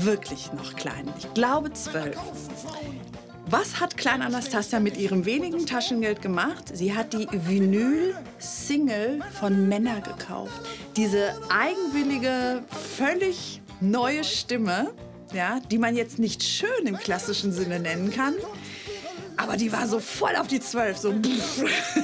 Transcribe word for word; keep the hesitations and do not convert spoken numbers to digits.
wirklich noch klein. Ich glaube zwölf. Was hat Klein Anastasia mit ihrem wenigen Taschengeld gemacht? Sie hat die Vinyl-Single von Männer gekauft. Diese eigenwillige, völlig neue Stimme, ja, die man jetzt nicht schön im klassischen Sinne nennen kann. Aber die war so voll auf die Zwölf, so